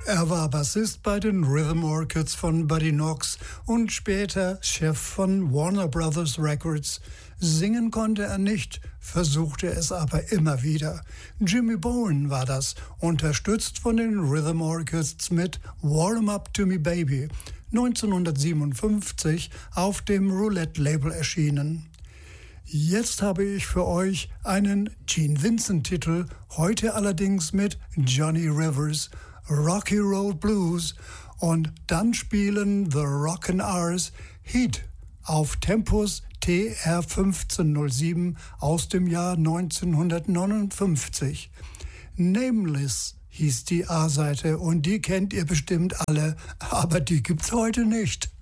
Er war Bassist bei den Rhythm Orchids von Buddy Knox und später Chef von Warner Brothers Records. Singen konnte er nicht, versuchte es aber immer wieder. Jimmy Bowen war das, unterstützt von den Rhythm Orchids mit Warm Up to Me Baby, 1957 auf dem Roulette-Label erschienen. Jetzt habe ich für euch einen Gene Vincent-Titel, heute allerdings mit Johnny Rivers, Rocky Road Blues, und dann spielen The Rockin' R's Heat auf Tempus TR 1507 aus dem Jahr 1959. Nameless hieß die A-Seite und die kennt ihr bestimmt alle, aber die gibt's heute nicht.